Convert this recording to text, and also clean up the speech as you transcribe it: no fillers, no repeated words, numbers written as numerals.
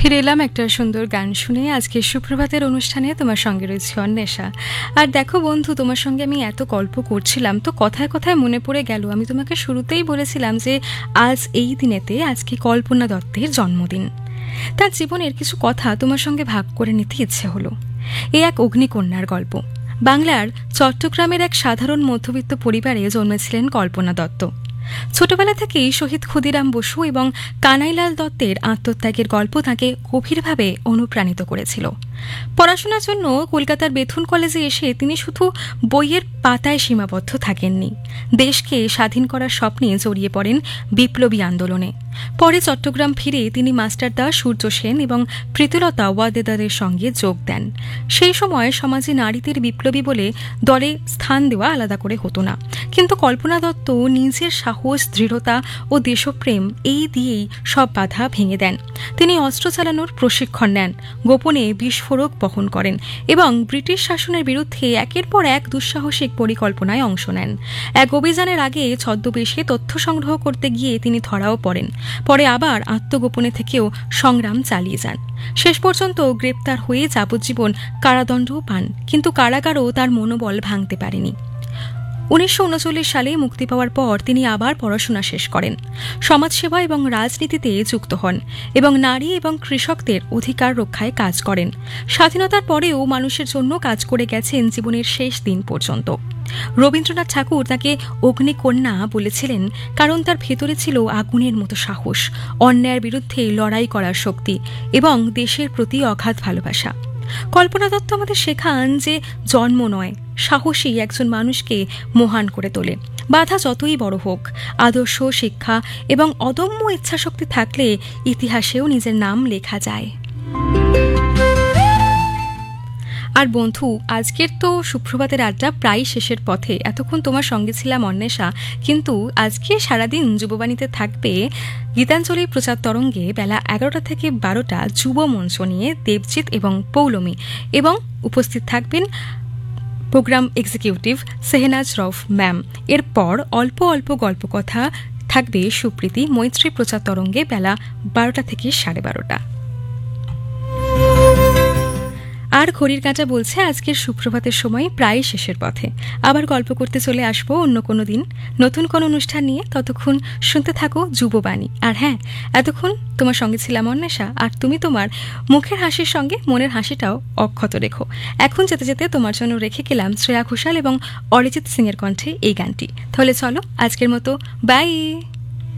ফিরে এলাম একটা সুন্দর গান শুনে। আজকে সুপ্রভাতের অনুষ্ঠানে তোমার সঙ্গে রয়েছে অন্বেষা। আর দেখো বন্ধু, তোমার সঙ্গে আমি এত গল্প করছিলাম তো কথায় কথায় মনে পড়ে গেল, আমি তোমাকে শুরুতেই বলেছিলাম যে আজ এই দিনেতে আজকে কল্পনা দত্তের জন্মদিন। তার জীবনের কিছু কথা তোমার সঙ্গে ভাগ করে নিতে ইচ্ছে হলো। এ এক অগ্নিকন্যার গল্প। বাংলার চট্টগ্রামের এক সাধারণ মধ্যবিত্ত পরিবারে জন্মেছিলেন কল্পনা দত্ত। ছোটবেলা থেকেই শহীদ ক্ষুদিরাম বসু এবং কানাইলাল দত্তের আত্মত্যাগের গল্প তাঁকে গভীরভাবে অনুপ্রাণিত করেছিল। পড়াশোনার জন্য কলকাতার বেথুন কলেজে এসে তিনি শুধু বইয়ের পাতায় সীমাবদ্ধ থাকেননি, দেশকে স্বাধীন করার স্বপ্নে জড়িয়ে পড়েন বিপ্লবী আন্দোলনে। পরে চট্টগ্রাম ফিরে তিনি মাস্টারদা সূর্য সেন এবং প্রীতিলতা ওয়াদেদারের সঙ্গে যোগ দেন। সেই সময় সমাজে নারীদের বিপ্লবী বলে দলে স্থান দেওয়া আলাদা করে হতো না, কিন্তু কল্পনা দত্ত নিজের সাহস, দৃঢ়তা ও দেশপ্রেম এই দিয়েই সব বাধা ভেঙে দেন। তিনি অস্ত্র চালানোর প্রশিক্ষণ নেন, গোপনে বিস্ফোরক বহন করেন এবং ব্রিটিশ শাসনের বিরুদ্ধে একের পর এক দুঃসাহসিক পরিকল্পনায় অংশ নেন। এক অভিযানের আগে ছদ্মবেশে তথ্য সংগ্রহ করতে গিয়ে তিনি ধরাও পড়েন। পরে আবার আত্মগোপনে থেকেও সংগ্রাম চালিয়ে যান। শেষ পর্যন্ত গ্রেপ্তার হয়ে যাবজ্জীবন কারাদণ্ডও পান, কিন্তু কারাগারও তার মনোবল ভাঙতে পারেনি। 1939 সালে মুক্তি পাওয়ার পর তিনি আবার পড়াশোনা শেষ করেন, সমাজসেবা এবং রাজনীতিতে যুক্ত হন এবং নারী এবং কৃষকদের অধিকার রক্ষায় কাজ করেন। স্বাধীনতার পরেও মানুষের জন্য কাজ করে গেছেন জীবনের শেষ দিন পর্যন্ত। রবীন্দ্রনাথ ঠাকুর তাকে অগ্নিকন্যা বলেছিলেন, কারণ তার ভেতরে ছিল আগুনের মতো সাহস, অন্যায়ের বিরুদ্ধে লড়াই করার শক্তি এবং দেশের প্রতি অগাধ ভালোবাসা। কল্পনা দত্ত আমাদের শেখান যে জন্ম নয়, সাহসী একজন মানুষকে মহান করে তোলে। বাধা যতই বড় হোক, আদর্শ, শিক্ষা এবং অদম্য ইচ্ছাশক্তি থাকলে ইতিহাসেও নিজের নাম লেখা যায়। আর বন্ধু, আজকের তো সুপ্রভাতের আড্ডা প্রায় শেষের পথে। এতক্ষণ তোমার সঙ্গে ছিলাম অন্বেষা, কিন্তু আজকে সারাদিন যুববাণীতে থাকবে গীতাঞ্জলি প্রচার তরঙ্গে বেলা 11টা থেকে 12টা যুব মঞ্চ নিয়ে দেবজিৎ এবং পৌলমী, এবং উপস্থিত থাকবেন প্রোগ্রাম এক্সিকিউটিভ সেহনাজ রফ ম্যাম। এরপর অল্প অল্প গল্পকথা থাকবে সুপ্রীতি মৈত্রী প্রচার তরঙ্গে বেলা 12টা থেকে 12:30। আর ঘড়ির কাঁটা বলছে আজকের সুপ্রভাতের সময় প্রায় শেষের পথে। আবার গল্প করতে চলে আসবো অন্য কোনো দিন নতুন কোনো অনুষ্ঠান নিয়ে। ততক্ষণ শুনতে থাকো যুববাণী। আর হ্যাঁ, এতক্ষণ তোমার সঙ্গে ছিলাম অন্বেষা, আর তুমি তোমার মুখের হাসির সঙ্গে মনের হাসিটাও অক্ষত রেখো। এখন যেতে যেতে তোমার জন্য রেখে গেলাম শ্রেয়া ঘোষাল এবং অরিজিৎ সিং এর কণ্ঠে এই গানটি। তাহলে চলো আজকের মতো বাই।